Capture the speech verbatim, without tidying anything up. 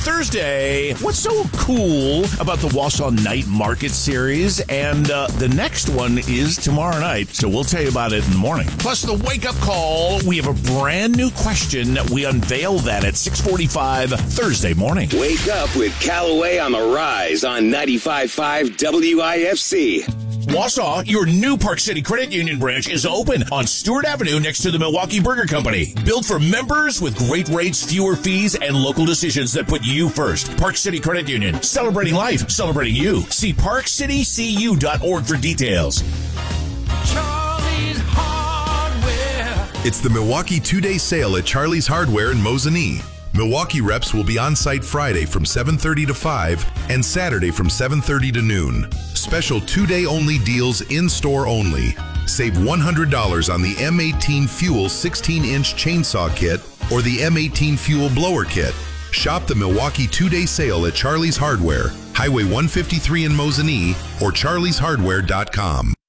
Thursday. What's so cool about the Wausau Night Market Series? And uh, the next one is tomorrow night, so we'll tell you about it in the morning. Plus, the wake-up call. We have a brand new question. We unveil that at six forty-five Thursday morning. Wake up with Callaway on the Rise on ninety-five point five W I F C. Wausau, your new Park City Credit Union branch is open on Stewart Avenue next to the Milwaukee Burger Company. Built for members with great rates, fewer fees, and local decisions that put you first. Park City Credit Union. Celebrating life. Celebrating you. See park city c u dot org for details. Charlie's Hardware. It's the Milwaukee two-day sale at Charlie's Hardware in Mosinee. Milwaukee reps will be on site Friday from seven thirty to five and Saturday from seven thirty to noon. Special two-day only deals in-store only. Save one hundred dollars on the M eighteen Fuel sixteen inch chainsaw kit or the M eighteen Fuel blower kit. Shop the Milwaukee two-day sale at Charlie's Hardware, Highway one fifty-three in Mosinee or charlies hardware dot com.